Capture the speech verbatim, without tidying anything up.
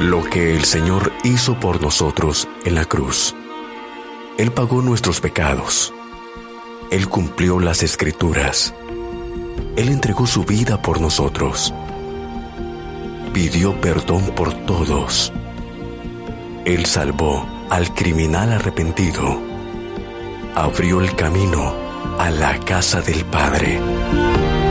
lo que el Señor hizo por nosotros en la cruz. Él pagó nuestros pecados. Él cumplió las Escrituras. Él entregó su vida por nosotros. Pidió perdón por todos. Él salvó al criminal arrepentido. Abrió el camino a la casa del Padre.